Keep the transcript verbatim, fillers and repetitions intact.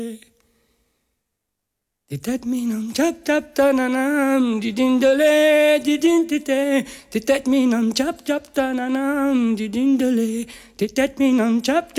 Titat minam chap chap tananam didin dole didin tite titat minam chap chap tananam didin dole titat minam chap